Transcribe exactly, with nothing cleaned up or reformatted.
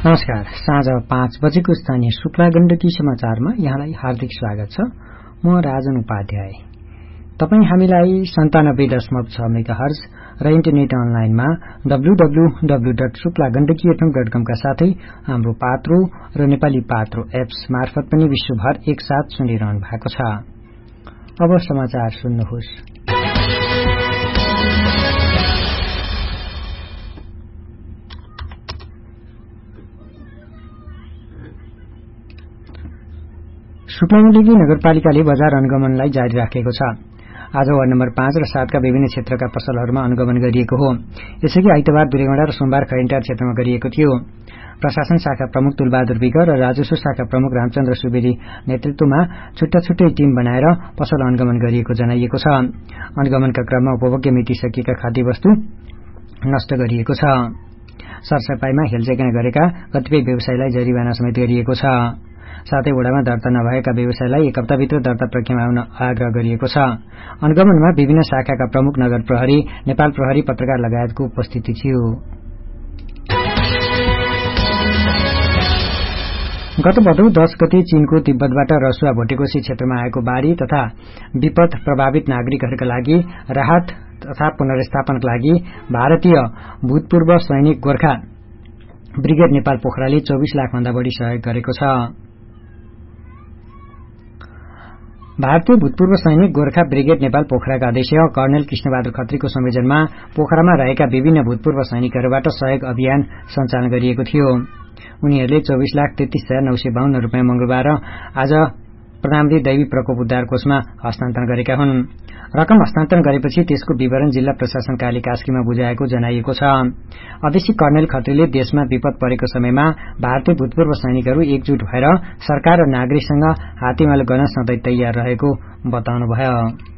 नमस्कार। साँझ पाँच बजेको स्थानीय शुक्ला गण्डकी समाचारमा यहाँलाई हार्दिक स्वागत छ। म राजन उपाध्याय। तपाई हामीलाई सन्तानब्बे दशमलव छ मेगाहर्ज र इन्टरनेट अनलाइनमा W W W dot Shukla Gandaki FM dot कम का साथै हाम्रो पात्रो र नेपाली पात्रो एप्स मार्फत पनि विश्वभर एकसाथ सुनिरहनु भएको छ। अब समाचार सुन्नुहोस्। शुक्ला गण्डकी नगरपालिकाले बजार अनुगमनलाई जारी राखेको छ। आज वार्ड नम्बर पाँच र सातका विभिन्न क्षेत्रका पसलहरूमा अनुगमन गरिएको हो। यसअघि आइतबार दुलेगौंडा र सोमबार खैरटार क्षेत्रमा गरिएको थियो। प्रशासन शाखा प्रमुख तुलबहादुर विग र राजस्व शाखा प्रमुख रामचन्द्र सुवेदी नेतृत्वमा छुट्टा छुट्टै टीम बनाएर पसल अनुगमन गरिएको जनाइएको छ। अनुगमनका क्रममा उपभोग्य मिटिसकेका खाद्य वस्तु नष्ट गरिएको छ। सरसफाईमा हेलचेक्राइ गरेका कतिपय व्यवसायीलाई जरिवाना समेत गरिएको छ। साथै वडामा दर्ता नभएका व्यवसायलाई एक हप्ताभित्र दर्ता प्रक्रियामा आउन आग्रह गरिएको छ। अनुगमनमा विभिन्न शाखाका प्रमुख, नगर प्रहरी, नेपाल प्रहरी, पत्रकार लगायतको उपस्थिति थियो। गत भदौ दश गते चीनको तिब्बतबाट रसुवा भोटेकोशी क्षेत्रमा आएको बाढ़ी तथा विपद प्रभावित नागरिकहरूका लागि राहत तथा पुनर्स्थापनका लागि भारतीय भूतपूर्व सैनिक गोर्खा ब्रिगेड नेपाल पोखराले चौबीस लाख भन्दा बढ़ी सहयोग गरेको छ। भारतीय भूतपूर्व सैनिक गोर्खा ब्रिगेड नेपाल पोखराका अध्यक्ष कर्णेल कृष्णबहादुर खत्रीको संयोजनमा पोखरामा रहेका विभिन्न भूतपूर्व सैनिकहरूबाट सहयोग अभियान सञ्चालन गरिएको थियो। उनीहरूले चौबीस लाख तेत्तीस हजार नौ सय बाहन्न रूपियाँ मंगलबार आज प्रधानमन्त्री दैवी प्रकोप उद्धार कोषमा हस्तान्तरण गरेका हुन्। रकम हस्तान्तरण गरेपछि त्यसको विवरण जिल्ला प्रशासन कार्यालय कास्कीमा बुझाएको जनाइएको छ। अध्यक्ष कर्णेल खत्रीले देशमा विपद परेको समयमा भारतीय भूतपूर्व सैनिकहरू एकजुट भएर सरकार र नागरिकसँग हातेमालो गर्न सधैं तयार रहेको बताउनुभयो।